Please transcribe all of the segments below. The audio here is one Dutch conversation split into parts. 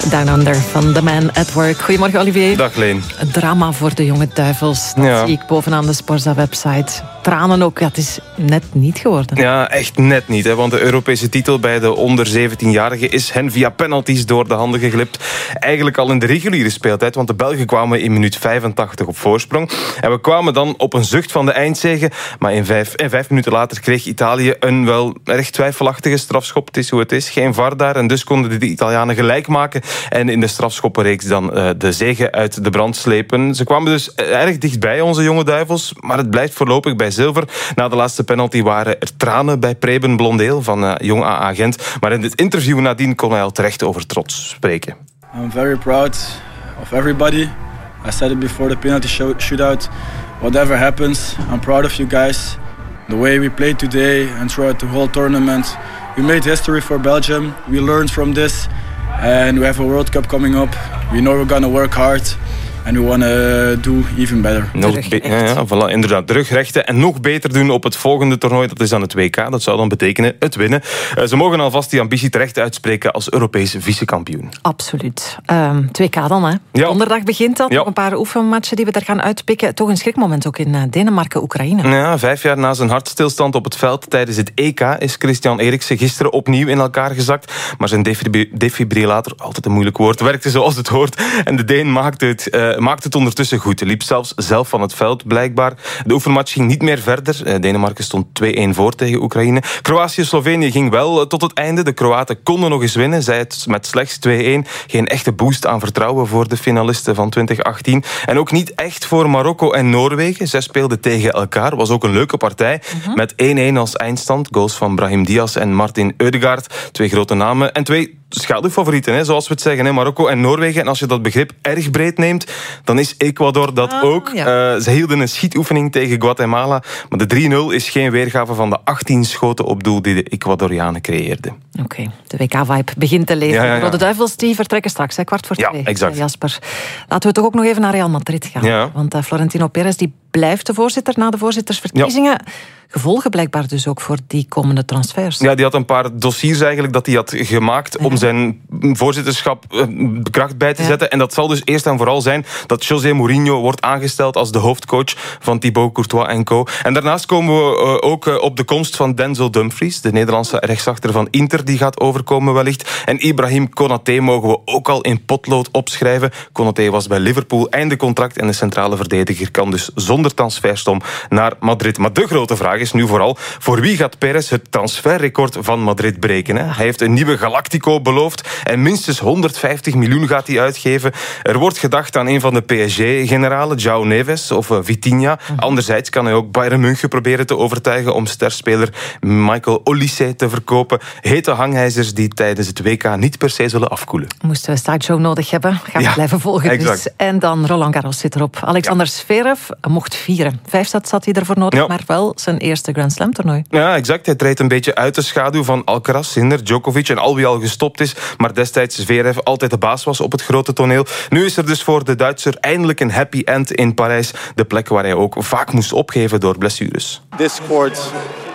Down Under van The Man at Work. Goedemorgen, Olivier. Dag, Leen. Het drama voor de jonge duivels. Dat zie ik bovenaan de Sporza-website. Tranen ook, het is net niet geworden. Ja, echt net niet. Want de Europese titel bij de onder 17-jarigen is hen via penalties door de handen geglipt. Eigenlijk al in de reguliere speeltijd, want de Belgen kwamen in minuut 85 op voorsprong. En we kwamen dan op een zucht van de eindzege. Maar in vijf minuten later kreeg Italië een wel erg twijfelachtige strafschop. Het is hoe het is. Geen VAR daar. En dus konden de Italianen gelijk maken. En in de strafschoppenreeks dan de zege uit de brand slepen. Ze kwamen dus erg dichtbij, onze jonge duivels. Maar het blijft voorlopig bij zilver. Na de laatste penalty waren er tranen bij Preben Blondeel van Jong AA Gent. Maar in dit interview nadien kon hij al terecht over trots spreken. I'm very proud of everybody. I said it before the penalty shootout. Whatever happens, I'm proud of you guys. The way we played today and throughout the whole tournament. We made history for Belgium. We learned from this. And we have a World Cup coming up. We know we're gonna work hard. And we want to do even better. Voilà, inderdaad, terugrechten en nog beter doen op het volgende toernooi. Dat is dan het WK. Dat zou dan betekenen het winnen. Ze mogen alvast die ambitie terecht uitspreken als Europese vicekampioen. Absoluut. Het WK dan, hè? Ja. Donderdag begint dat. Ja. Nog een paar oefenmatchen die we daar gaan uitpikken. Toch een schrikmoment ook in Denemarken-Oekraïne. Ja, 5 jaar na zijn hartstilstand op het veld tijdens het EK is Christian Eriksen gisteren opnieuw in elkaar gezakt. Maar zijn defibrillator, altijd een moeilijk woord, werkte zoals het hoort. En de Deen maakte het ondertussen goed. Hij liep zelfs zelf van het veld, blijkbaar. De oefenmatch ging niet meer verder. Denemarken stond 2-1 voor tegen Oekraïne. Kroatië-Slovenië ging wel tot het einde. De Kroaten konden nog eens winnen, zij het met slechts 2-1. Geen echte boost aan vertrouwen voor de finalisten van 2018. En ook niet echt voor Marokko en Noorwegen. Zij speelden tegen elkaar. Was ook een leuke partij. Met 1-1 als eindstand. Goals van Brahim Diaz en Martin Ødegaard. 2 grote namen en 2 schaduwfavorieten, zoals we het zeggen. Marokko en Noorwegen. En als je dat begrip erg breed neemt, dan is Ecuador dat ook. Ja. Ze hielden een schietoefening tegen Guatemala. Maar de 3-0 is geen weergave van de 18 schoten op doel die de Ecuadorianen creëerden. Oké, de WK-vibe begint te leven. Ja. De Duivels die vertrekken straks, 2:15. Ja, exact. Jasper. Laten we toch ook nog even naar Real Madrid gaan. Ja. Want Florentino Perez die blijft de voorzitter na de voorzittersverkiezingen. Ja. Gevolgen blijkbaar dus ook voor die komende transfers. Ja, die had een paar dossiers eigenlijk dat hij had gemaakt om zijn voorzitterschap kracht bij te zetten. En dat zal dus eerst en vooral zijn dat José Mourinho wordt aangesteld als de hoofdcoach van Thibaut Courtois en co. En daarnaast komen we ook op de komst van Denzel Dumfries, de Nederlandse rechtsachter van Inter, die gaat overkomen wellicht. En Ibrahim Konaté mogen we ook al in potlood opschrijven. Konaté was bij Liverpool einde contract en de centrale verdediger kan dus zonder transferstom naar Madrid. Maar de grote vraag is nu vooral, voor wie gaat Perez het transferrecord van Madrid breken? Hij heeft een nieuwe Galactico beloofd en minstens 150 miljoen gaat hij uitgeven. Er wordt gedacht aan een van de PSG-generalen, João Neves of Vitinha. Anderzijds kan hij ook Bayern München proberen te overtuigen om sterspeler Michael Olise te verkopen. Hete hangijzers die tijdens het WK niet per se zullen afkoelen. Moesten we een sideshow nodig hebben, gaan we blijven volgen. Exact. Dus. En dan Roland Garros zit erop. Alexander Zverev mocht vieren. 5 sets had hij ervoor nodig, maar wel zijn eerste Grand Slam toernooi. Ja, exact. Hij treedt een beetje uit de schaduw van Alcaraz, Sinner, Djokovic en al wie al gestopt is, maar destijds Zverev altijd de baas was op het grote toneel. Nu is er dus voor de Duitser eindelijk een happy end in Parijs, de plek waar hij ook vaak moest opgeven door blessures. This court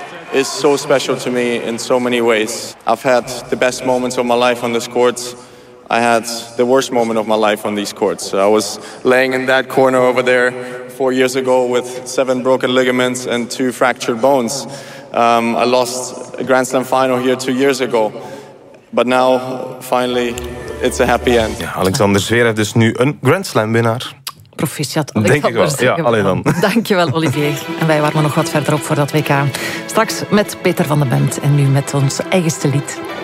is so special to me in so many ways. I've had the best moments of my life on this court. I had the worst moment of my life on these courts. I was laying in that corner over there 4 years ago with 7 broken ligaments and 2 fractured bones. I lost a Grand Slam final here 2 years ago. But now, finally, it's a happy end. Ja, Alexander Zverev dus nu een Grand Slam winnaar. Proficiat. Denk ik wel. Ja, alleen dan. Dankjewel, Olivier. En wij warmen nog wat verder op voor dat WK. Straks met Peter van den Bent en nu met ons eigenste lied.